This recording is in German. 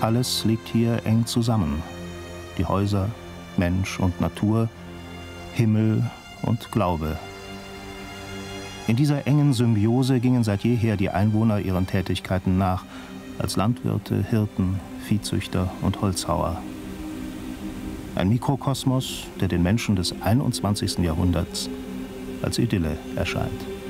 Alles liegt hier eng zusammen. Die Häuser, Mensch und Natur, Himmel und Glaube. In dieser engen Symbiose gingen seit jeher die Einwohner ihren Tätigkeiten nach, als Landwirte, Hirten, Viehzüchter und Holzhauer. Ein Mikrokosmos, der den Menschen des 21. Jahrhunderts als Idylle erscheint.